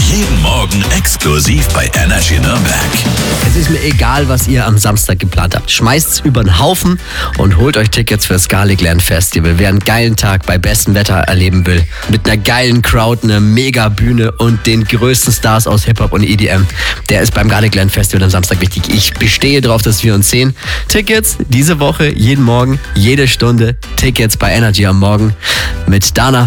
Jeden Morgen exklusiv bei Energy Nürnberg. Es ist mir egal, was ihr am Samstag geplant habt. Schmeißt's über den Haufen und holt euch Tickets fürs Garlicland Festival. Wer einen geilen Tag bei bestem Wetter erleben will, mit einer geilen Crowd, einer Mega-Bühne und den größten Stars aus Hip-Hop und EDM, der ist beim Garlicland Festival am Samstag wichtig. Ich bestehe darauf, dass wir uns sehen. Tickets diese Woche, jeden Morgen, jede Stunde. Tickets bei Energy am Morgen mit Dana.